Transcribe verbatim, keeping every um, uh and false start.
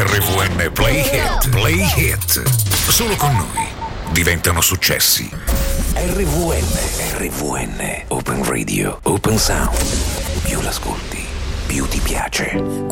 R V N Play Hit, Play Hit. Solo con noi diventano successi. R V N, R V N, Open Radio, Open Sound. Più l'ascolti, più ti piace.